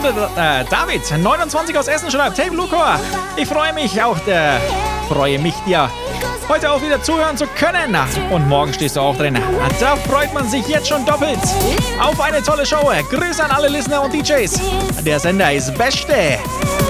Und David, 29 aus Essen, schreibt: Hey Luca, ich freue mich dir heute auch wieder zuhören zu können. Und morgen stehst du auch drin. Da freut man sich jetzt schon doppelt auf eine tolle Show. Grüße an alle Listener und DJs. Der Sender ist Beste.